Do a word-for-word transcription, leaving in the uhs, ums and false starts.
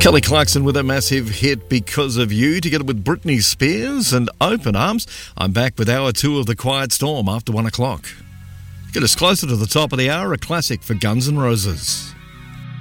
Kelly Clarkson with a massive hit, Because of You, together with Britney Spears and Open Arms. I'm back with hour two of The Quiet Storm after one o'clock. Get us closer to the top of the hour, a classic for Guns N' Roses.